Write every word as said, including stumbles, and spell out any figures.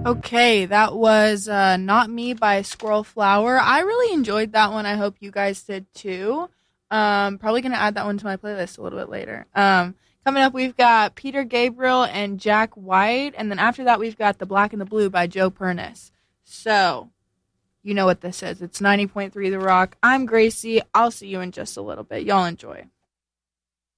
Okay, that was uh, Not Me by Squirrel Flower. I really enjoyed that one. I hope you guys did too. Um, probably going to add that one to my playlist a little bit later. Um, coming up, we've got Peter Gabriel and Jack White. And then after that, we've got The Black and the Blue by Joe Pernis. So, you know what this is. It's ninety point three The Rock. I'm Gracie. I'll see you in just a little bit. Y'all enjoy.